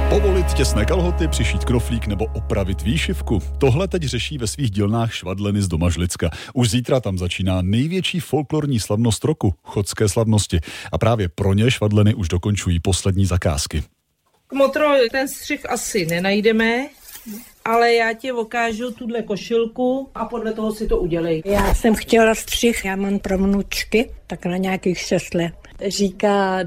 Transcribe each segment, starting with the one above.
Povolit těsné kalhoty, přišít knoflík nebo opravit výšivku. Tohle teď řeší ve svých dílnách Švadleny z Domažlicka. Už zítra tam začíná největší folklorní slavnost roku, Chodské slavnosti. A právě pro ně Švadleny už dokončují poslední zakázky. Kmotro, ten střih asi nenajdeme, ale já ti ukážu tuhle košilku a podle toho si to udělej. Já jsem chtěla střih, já mám pravnučky, tak na nějakých 6 let. Říká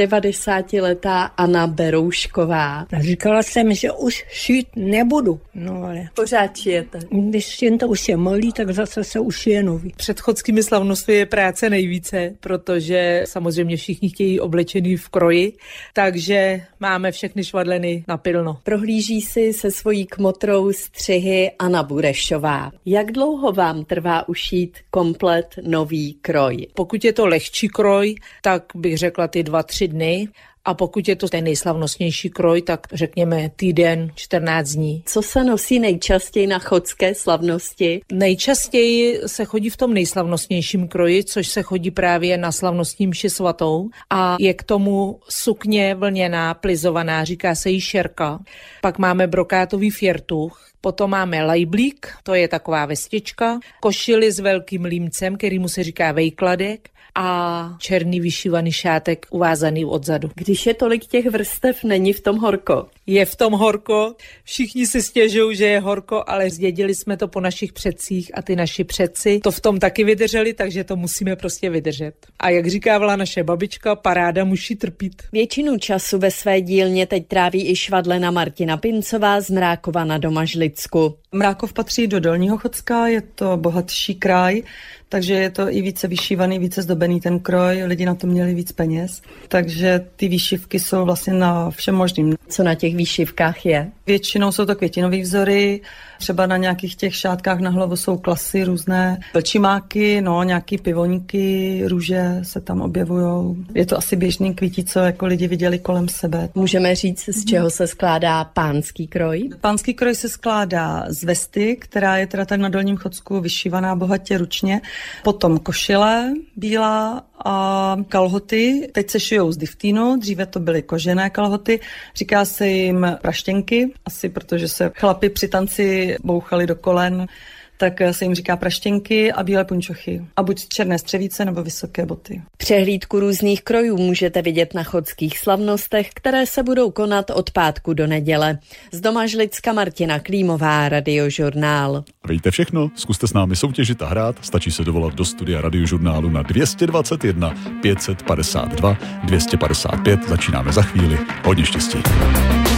92letá Anna Beroušková. Říkala jsem, že už šít nebudu, no ale pořád šijete. Když jen to už je malý, tak zase se ušije nový. Před chodskými slavnostmi je práce nejvíce, protože samozřejmě všichni chtějí oblečený v kroji, takže máme všechny švadleny napilno. Prohlíží si se svojí kmotrou střihy Anna Burešová. Jak dlouho vám trvá ušít komplet nový kroj? Pokud je to lehčí kroj, tak bych řekla ty 2-3 dny. A pokud je to ten nejslavnostnější kroj, tak řekněme týden, 14 dní. Co se nosí nejčastěji na chodské slavnosti? Nejčastěji se chodí v tom nejslavnostnějším kroji, což se chodí právě na slavnostní mši svatou. A je k tomu sukně vlněná, plizovaná, říká se jí šerka. Pak máme brokátový fjertuch. Potom máme lajblík, to je taková vestička, košili s velkým límcem, kterýmu se říká vejkladek, a černý vyšívaný šátek uvázaný odzadu. Když je tolik těch vrstev, není v tom horko? Je v tom horko, všichni si stěžují, že je horko, ale zdědili jsme to po našich předcích a ty naši předci to v tom taky vydrželi, takže to musíme prostě vydržet. A jak říkávala naše babička, paráda musí trpít. Většinu času ve své dílně teď tráví i švadlena Martina Pincová z Mrákova na Domažlicku. Mrákov patří do Dolního Chodska, je to bohatší kraj, takže je to i více vyšívaný, více zdobený ten kroj, lidi na to měli víc peněz, takže ty výšivky jsou vlastně na všem možným. Co na těch výšivkách je? Většinou jsou to květinové vzory, třeba na nějakých těch šátkách na hlavu jsou klasy různé, vlčimáky, nějaký pivoníky, růže se tam objevujou. Je to asi běžný kvítí, co jako lidi viděli kolem sebe. Můžeme říct, z čeho se skládá pánský kroj? Pánský kroj se skládá z vesty, která je teda tak na Dolním Chodsku vyšívaná bohatě ručně, potom košile bílá a kalhoty. Teď se šijou z diftínu, dříve to byly kožené kalhoty, říká se jim praštěnky, asi protože se chlapi při tanci bouchali do kolen, tak se jim říká praštěnky a bílé punčochy. A buď černé střevíce nebo vysoké boty. Přehlídku různých krojů můžete vidět na chodských slavnostech, které se budou konat od pátku do neděle. Z Domažlicka Martina Klímová, Radiožurnál. Víte všechno? Zkuste s námi soutěžit a hrát. Stačí se dovolat do studia Radiožurnálu na 221 552 255. Začínáme za chvíli. Hodně štěstí.